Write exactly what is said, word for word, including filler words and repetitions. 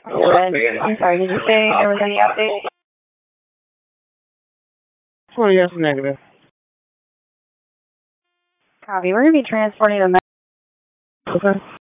I'm sorry, did you say there was any update? Oh, yes, negative. Copy. We're going to be transporting a. Okay.